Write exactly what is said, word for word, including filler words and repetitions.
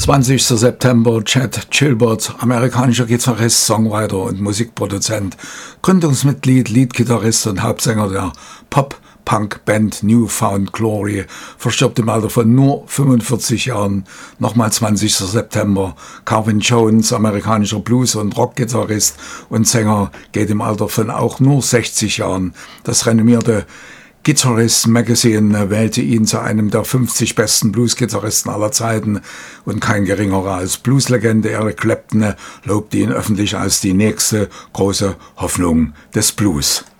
zwanzigster September, Chad Gilbert, amerikanischer Gitarrist, Songwriter und Musikproduzent, Gründungsmitglied, Leadgitarrist und Hauptsänger der Pop-Punk-Band New Found Glory, verstirbt im Alter von nur fünfundvierzig Jahren. Nochmal zwanzigster September, Carvin Jones, amerikanischer Blues- und Rockgitarrist und Sänger, geht im Alter von auch nur sechzig Jahren. Das renommierte Guitarist Magazine wählte ihn zu einem der fünfzig besten Blues-Gitarristen aller Zeiten und kein geringerer als Blueslegende Eric Clapton lobte ihn öffentlich als die nächste große Hoffnung des Blues.